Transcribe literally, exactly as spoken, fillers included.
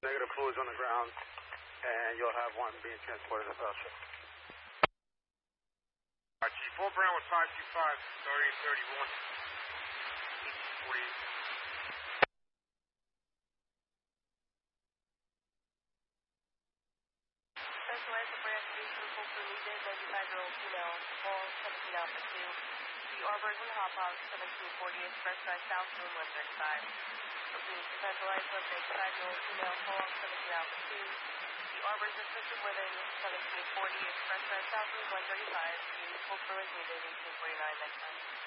Negative fluids on the ground, and you'll have one being transported to South Shore. Uh, Chief, four Brown with five two five, thirty thirty-one. forty-eight. Specialized investigation for needed ninety-five-year-old female, call seventeen Alpha two. The Arbors and Hop House, seventeen forty Express Drive South, room one thirty-five. Repeat, centralized ninety-five-year-old female, call seventeen Alpha two. The Arbors Assisted Living, seventeen forty Express Drive South, room one thirty-five. Full crew is needed, eighteen forty-nine next time.